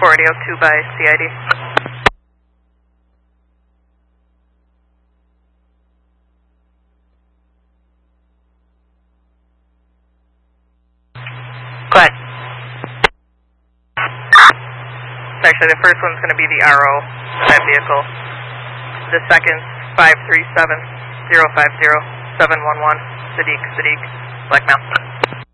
480-2 by CID. Go ahead. Actually, the first one's going to be the RO, that vehicle. The second, 537-050-711, Sadiq, Black Mountain.